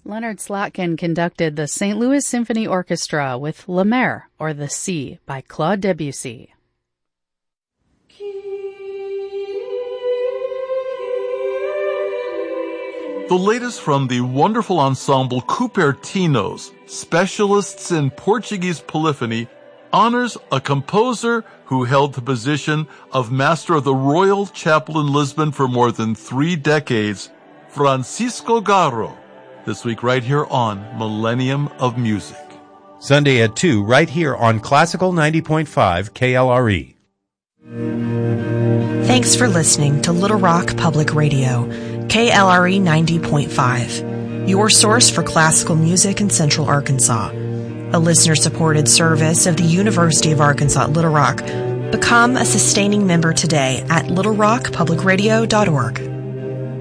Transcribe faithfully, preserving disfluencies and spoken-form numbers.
Leonard Slotkin conducted the Saint Louis Symphony Orchestra with La Mer, or The Sea, by Claude Debussy. The latest from the wonderful ensemble Cupertinos, specialists in Portuguese polyphony, honors a composer who held the position of Master of the Royal Chapel in Lisbon for more than three decades, Francisco Garro. This week right here on Millennium of Music. Sunday at two, right here on Classical ninety point five K L R E. Thanks for listening to Little Rock Public Radio, K L R E ninety point five, your source for classical music in Central Arkansas. A listener-supported service of the University of Arkansas at Little Rock. Become a sustaining member today at little rock public radio dot org.